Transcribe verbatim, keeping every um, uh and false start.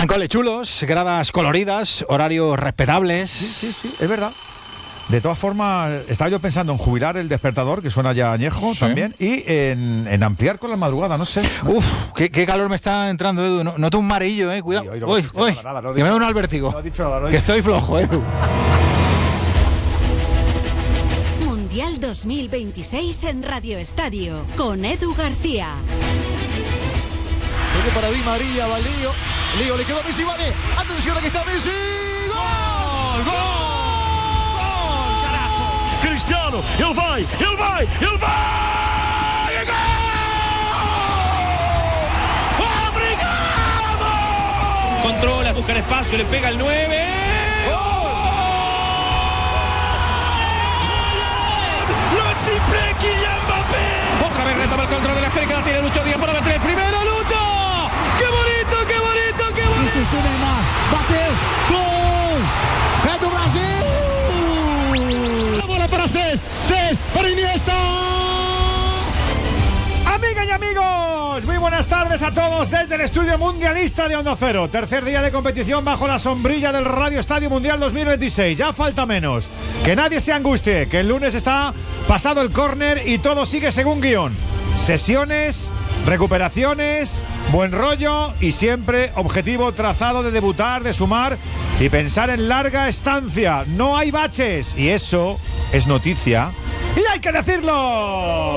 Cole chulos, gradas coloridas, horarios respetables. Sí, sí, sí, es verdad. De todas formas, estaba yo pensando en jubilar el despertador, que suena ya añejo, sí, también, y en, en ampliar con la madrugada, no sé. Uf, qué, qué calor me está entrando, Edu. No, noto un marillo, eh. Cuidado. Uy, uy, uy, uy nada, no que me da un vértigo. No dicho nada, no que estoy flojo, Edu. Mundial dos mil veintiséis en Radio Estadio, con Edu García. Toque para Di María, va Lío. Lío, le quedó a Messi, vale. Atención, aquí está Messi. ¡Gol! ¡Gol! Cristiano, ele vai, ele vai, ele vai! Gol! ¡Obrigado! Controla, busca el espacio, le pega el nueve. ¡Gol! ¡Lo triple Kylian Mbappé! Otra vez retoma el control de la serie que la tiene Lucho Díaz para meter el primero. ¡Lucho! ¡Qué bonito, qué bonito, qué bonito! Isso, Neymar, bateu, gol! É do Brasil! Para Cés, Cés, para Iniesta. Amigas y amigos, muy buenas tardes a todos desde el estudio mundialista de Onda Cero. Tercer día de competición bajo la sombrilla del Radio Estadio Mundial dos mil veintiséis. Ya falta menos. Que nadie se angustie, que el lunes está pasado el córner y todo sigue según guión. Sesiones, recuperaciones, buen rollo y siempre objetivo trazado de debutar, de sumar y pensar en larga estancia. No hay baches y eso es noticia y hay que decirlo.